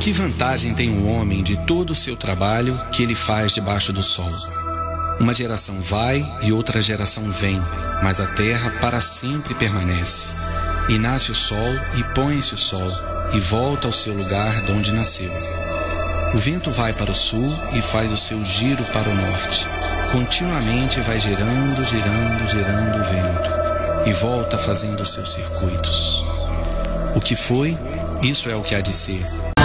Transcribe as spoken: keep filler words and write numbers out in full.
Que vantagem tem o homem de todo o seu trabalho que ele faz debaixo do sol? Uma geração vai e outra geração vem, mas a terra para sempre permanece. E nasce o sol e põe-se o sol, e volta ao seu lugar de onde nasceu. O vento vai para o sul e faz o seu giro para o norte. Continuamente vai girando, girando, girando o vento, e volta fazendo os seus circuitos. O que foi, isso é o que há de ser.